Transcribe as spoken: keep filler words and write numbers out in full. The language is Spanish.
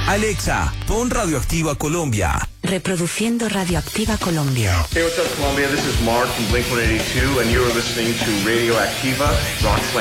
Alexa, pon Radioactiva Colombia. Reproduciendo Radioactiva Colombia. Hey, what's up, Colombia? This is Mark from Blink one eighty-two, and you're listening to Radioactiva Rockland.